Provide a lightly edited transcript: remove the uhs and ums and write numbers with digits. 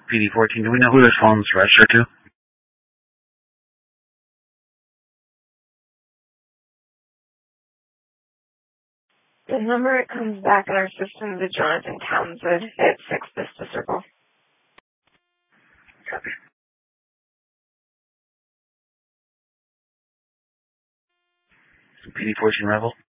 PD-14, do we know who this phone's registered to? The number it comes back in our system to Jonathan Townsend at 6 Vista Circle. Copy. PD-14 Rebel.